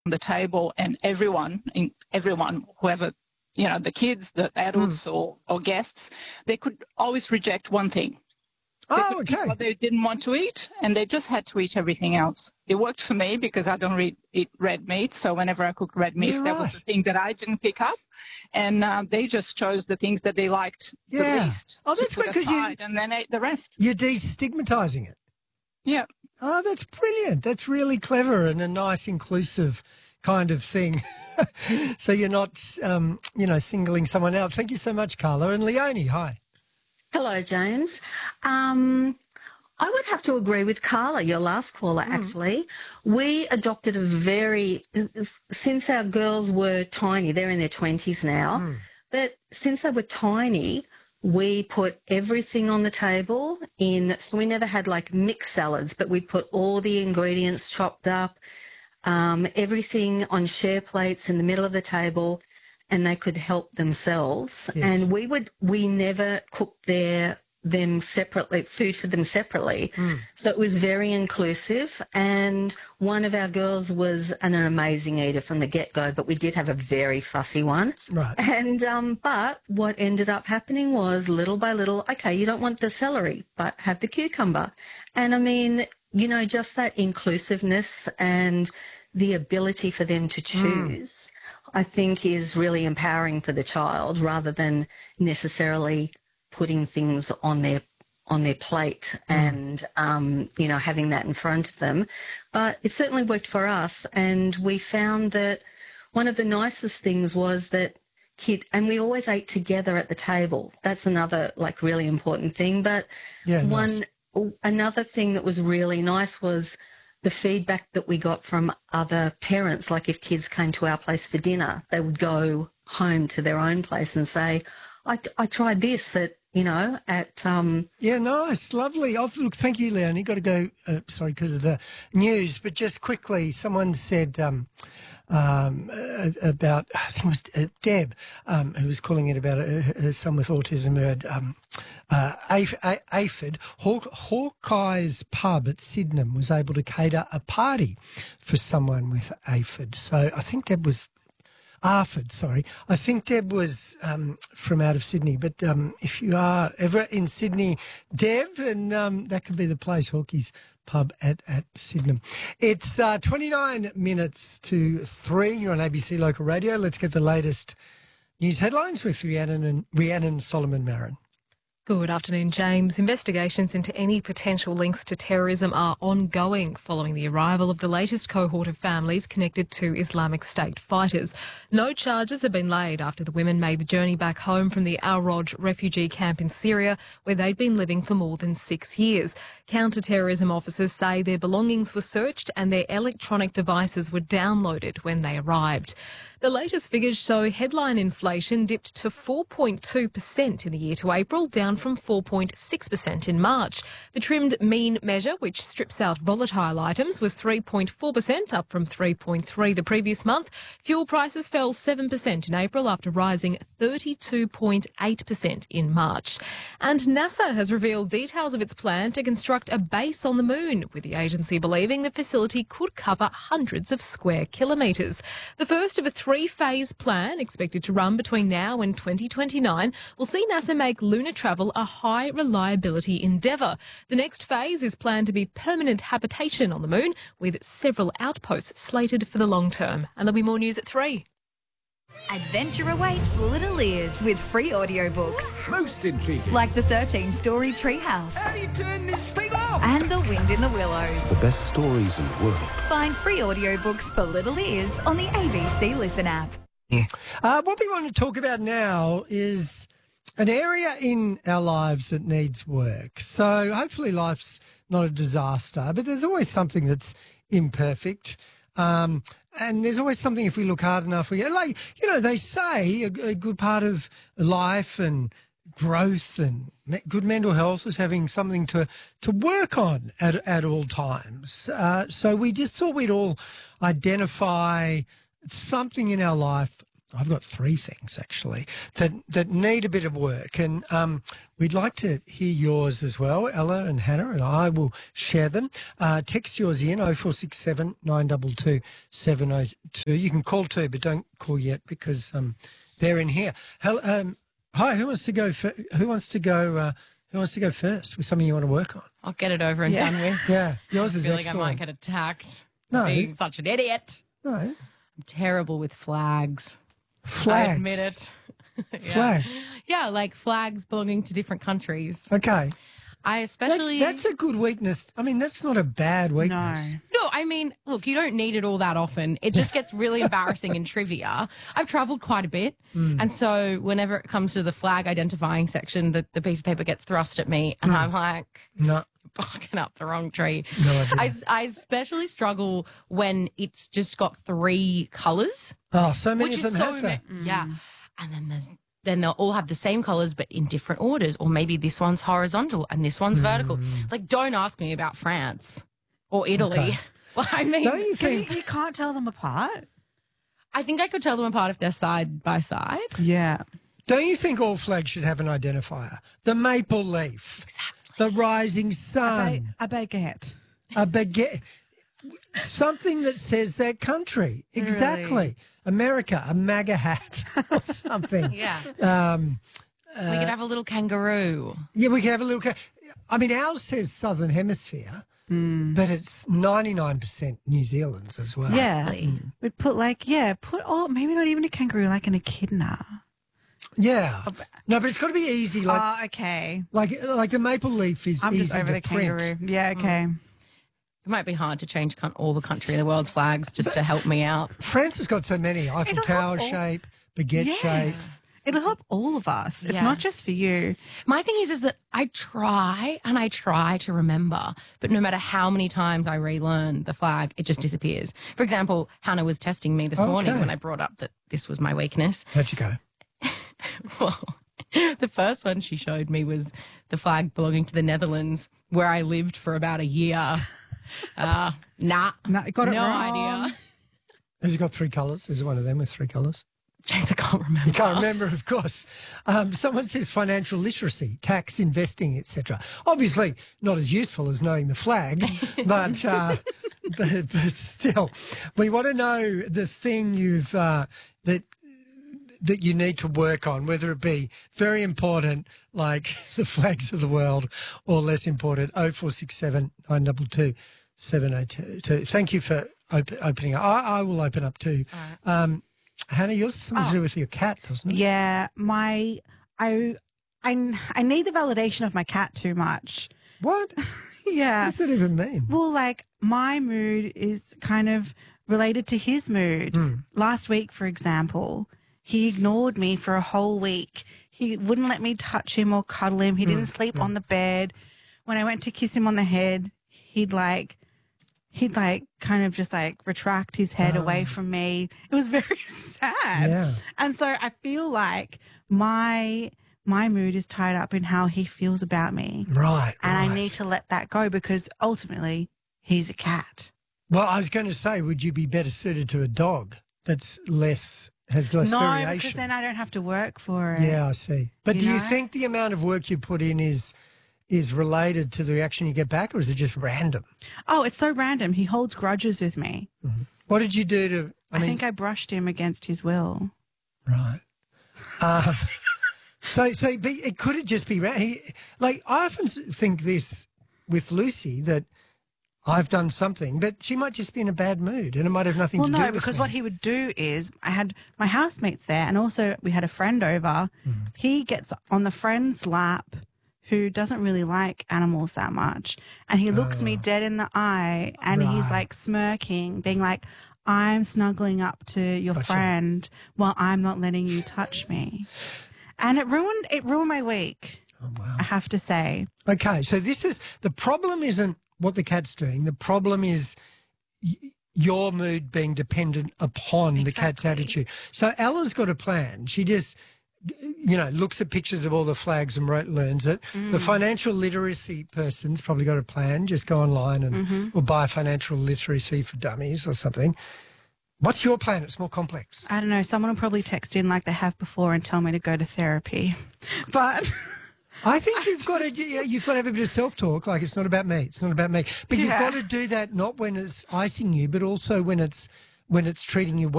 the table, and everyone, whoever, the kids, the adults or guests, they could always reject one thing. Oh, okay. What they didn't want to eat, and they just had to eat everything else. It worked for me because I don't eat red meat, so whenever I cooked red meat, that was the thing that I didn't pick up, and they just chose the things that they liked the least. Oh, that's good because and then ate the rest. You're destigmatising it. Yeah. Oh, that's brilliant. That's really clever and a nice, inclusive kind of thing. So you're not, singling someone out. Thank you so much, Carla. And Leonie, hi. Hello, James. I would have to agree with Carla, your last caller, actually. We adopted since our girls were tiny, they're in their 20s now, but since they were tiny, we put everything on the table so we never had like mixed salads, but we put all the ingredients chopped up, everything on share plates in the middle of the table, and they could help themselves. Yes. And we never cooked them separately, food for them separately. So it was very inclusive. And one of our girls was an amazing eater from the get-go, but we did have a very fussy one. Right. And but what ended up happening was little by little, okay, you don't want the celery, but have the cucumber. And I mean, just that inclusiveness and the ability for them to choose, I think is really empowering for the child rather than necessarily putting things on their plate and, having that in front of them. But it certainly worked for us, and we found that one of the nicest things was that and we always ate together at the table. That's another, really important thing. But another thing that was really nice was the feedback that we got from other parents. Like if kids came to our place for dinner, they would go home to their own place and say, I tried this at. Yeah, nice, lovely. Oh, look, thank you, Leonie. Got to go, sorry, because of the news, but just quickly, someone said about, I think it was Deb, who was calling it about her son with autism who had aphid. Hawkeye's pub at Sydenham was able to cater a party for someone with aphid. So I think Deb was... Arford, sorry. I think Deb was from out of Sydney, but if you are ever in Sydney, Deb, and that could be the place, Hawkey's pub at Sydenham. It's 29 minutes to 3. You're on ABC Local Radio. Let's get the latest news headlines with Rhiannon Solomon Marin. Good afternoon, James. Investigations into any potential links to terrorism are ongoing following the arrival of the latest cohort of families connected to Islamic State fighters. No charges have been laid after the women made the journey back home from the Al-Roj refugee camp in Syria, where they'd been living for more than 6 years. Counter-terrorism officers say their belongings were searched and their electronic devices were downloaded when they arrived. The latest figures show headline inflation dipped to 4.2% in the year to April, down from 4.6% in March. The trimmed mean measure, which strips out volatile items, was 3.4%, up from 3.3% the previous month. Fuel prices fell 7% in April after rising 32.8% in March. And NASA has revealed details of its plan to construct a base on the moon, with the agency believing the facility could cover hundreds of square kilometres. The first of a three-phase plan, expected to run between now and 2029, will see NASA make lunar travel a high-reliability endeavour. The next phase is planned to be permanent habitation on the moon, with several outposts slated for the long term. And there'll be more news at 3. Adventure awaits little ears with free audiobooks. Most intriguing. Like the 13-story Treehouse. How do you turn this thing off? And The Wind in the Willows. The best stories in the world. Find free audiobooks for little ears on the ABC Listen app. What we want to talk about now is an area in our lives that needs work. So hopefully life's not a disaster, but there's always something that's imperfect. And there's always something, if we look hard enough, we get, they say a good part of life and growth and good mental health is having something to work on at all times. So we just thought we'd all identify something in our life I've got 3 things actually that need a bit of work, and we'd like to hear yours as well, Ella and Hannah, and I will share them. Text yours in 0467 922 702. You can call too, but don't call yet because they're in here. Hi, who wants to go? Who wants to go first with something you want to work on? I'll get it over and done with. Yeah, yours is I feel excellent. like I might get attacked. No. Being such an idiot. No, I'm terrible with flags. flags. I admit it. Yeah. Flags. Yeah, like flags belonging to different countries. Okay. I especially... That's a good weakness. I mean, that's not a bad weakness. No, I mean, look, you don't need it all that often. It just gets really embarrassing in trivia. I've travelled quite a bit. And so whenever it comes to the flag identifying section, the piece of paper gets thrust at me and I'm like, No. barking up the wrong tree. No idea. I especially struggle when it's just got 3 colours. Oh, so many Which of is them so have that. Yeah. And then they'll all have the same colours but in different orders. Or maybe this one's horizontal and this one's vertical. Like, don't ask me about France or Italy. Okay. Well, I mean, Don't you think? You can't tell them apart. I think I could tell them apart if they're side by side. Yeah. Don't you think all flags should have an identifier? The maple leaf. Exactly. The rising sun. A baguette. A baguette. Something that says their country. Exactly. America, a MAGA hat or something. Yeah. Um, We could have a little kangaroo. yeah, we can have a little... I mean, ours says Southern Hemisphere, but it's 99% New Zealand's as well. Yeah. Exactly. We'd put maybe not even a kangaroo, like an echidna. Yeah. No, but it's got to be easy. Like, Oh, okay. like the maple leaf is I'm easy just over to the print. kangaroo. Yeah, okay. It might be hard to change all the country and the world's flags just to help me out. France has got so many. Eiffel It'll Tower help all- shape, baguette shape. Yes. It'll help all of us. It's Yeah. not just for you. My thing is that I try to remember, but no matter how many times I relearn the flag, it just disappears. For example, Hannah was testing me this morning Okay. when I brought up that this was my weakness. How'd you go? Well, the first one she showed me was the flag belonging to the Netherlands, where I lived for about a year. Nah, No, got it no wrong. idea. Has it got 3 colours? Is it one of them with 3 colours? James, I can't remember. You can't remember, of course. Someone says financial literacy, tax, investing, etc. Obviously, not as useful as knowing the flag, but still, we want to know the thing you've that you need to work on, whether it be very important, like the flags of the world, or less important. 0467 922 702. Thank you for opening up. I will open up too. Hannah, yours has something to do with your cat, doesn't it? Yeah, I need the validation of my cat too much. What? What Yeah. does that even mean? Well, like my mood is kind of related to his mood. Last week, for example, he ignored me for a whole week. He wouldn't let me touch him or cuddle him. He didn't sleep on the bed. When I went to kiss him on the head, he'd kind of just like retract his head away from me. It was very sad. Yeah. And so I feel like my mood is tied up in how he feels about me. Right. And I right. need to let that go because ultimately he's a cat. Well, I was going to say, would you be better suited to a dog that's has less No, variation? because then I don't have to work for it. Yeah, I see. But You do you know? think the amount of work you put in is related to the reaction you get back, or is it just random? Oh, it's so random. He holds grudges with me. What did you do to? I think I brushed him against his will. Right. So but it could have just be like I often think this with Lucy that I've done something, but she might just be in a bad mood, and it might have nothing Well, to do no, with because me. what he would do is I had my housemates there, and also we had a friend over. He gets on the friend's lap who doesn't really like animals that much, and he looks me dead in the eye, and he's Right. like smirking, being like, I'm snuggling up to your Gotcha. friend while I'm not letting you touch me. And it ruined my week. Oh, wow. I have to say. Okay, so the problem isn't what the cat's doing. The problem is your mood being dependent upon the cat's Exactly. attitude. So Ella's got a plan. She just, looks at pictures of all the flags and learns it. The financial literacy person's probably got a plan. Just go online and or buy financial literacy for dummies or something. What's your plan? It's more complex. I don't know. Someone will probably text in like they have before and tell me to go to therapy. But I think you've got to have a bit of self-talk. Like, it's not about me. It's not about me. But you've got to do that not when it's icing you, but also when it's treating you well.